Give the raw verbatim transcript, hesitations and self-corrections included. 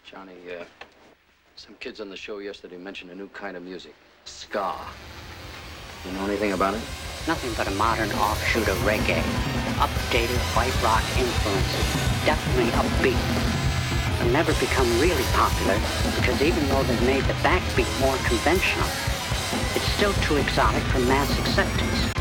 Johnny, uh, some kids on the show yesterday mentioned a new kind of music, ska. You know anything about it? Nothing but a modern offshoot of reggae. Updated white rock influences, definitely upbeat. They'll never become really popular because even though they've made the backbeat more conventional, it's still too exotic for mass acceptance.